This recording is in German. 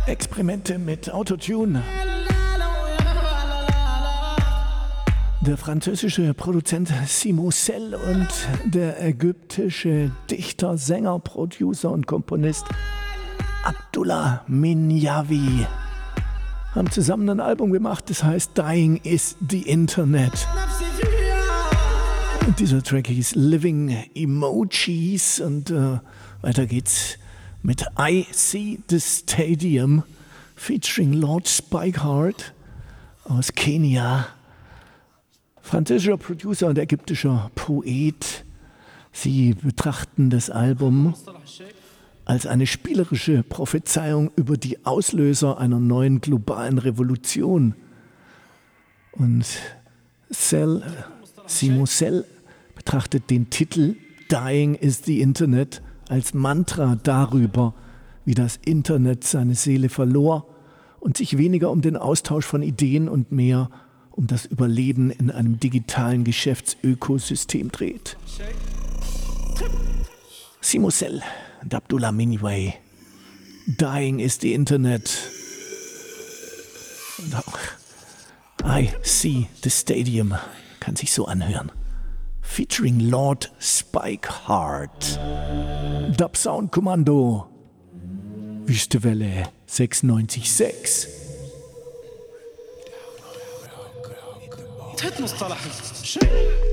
Experimente mit Autotune. Der französische Produzent Simosel und der ägyptische Dichter, Sänger, Producer und Komponist Abdullah Minyawi haben zusammen ein Album gemacht, das heißt Dying is the Internet. Und dieser Track hieß Living Emojis und weiter geht's mit I See the Stadium featuring Lord Spikeheart aus Kenia. Französischer Producer und ägyptischer Poet. Sie betrachten das Album als eine spielerische Prophezeiung über die Auslöser einer neuen globalen Revolution. Und Simosel betrachtet den Titel Dying is the Internet als Mantra darüber, wie das Internet seine Seele verlor und sich weniger um den Austausch von Ideen und mehr um das Überleben in einem digitalen Geschäftsökosystem dreht. Simosel und Abdullah Minyawi. Dying is the Internet. Und auch I See the Stadium kann sich so anhören. Featuring Lord Spikeheart. Dub Sound Kommando. Wüstewelle 96.6. مصطلح شيء